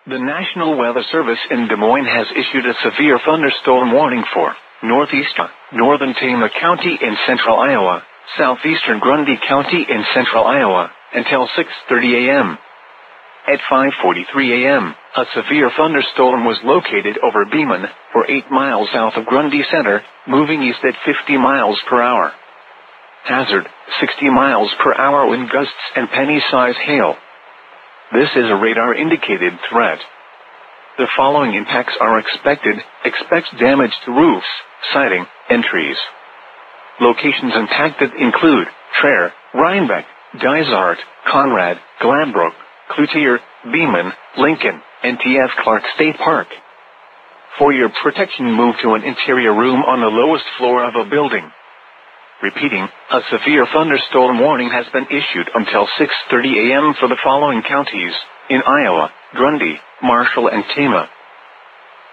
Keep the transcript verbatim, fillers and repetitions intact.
The National Weather Service in Des Moines has issued a severe thunderstorm warning for northeastern, northern Tama County in central Iowa, southeastern Grundy County in central Iowa, until six thirty a m At five forty-three a m, a severe thunderstorm was located over Beeman, or eight miles south of Grundy Center, moving east at fifty miles per hour. Hazard, sixty miles per hour wind gusts and penny-size hail. This is a radar-indicated threat. The following impacts are expected. Expects damage to roofs, siding, and trees. Locations impacted include Traer, Rhinebeck, Dysart, Conrad, Gladbrook, Cloutier, Beeman, Lincoln, and T F Clark State Park. For your protection, move to an interior room on the lowest floor of a building. Repeating, a severe thunderstorm warning has been issued until six thirty a m for the following counties in Iowa: Grundy, Marshall, and Tama.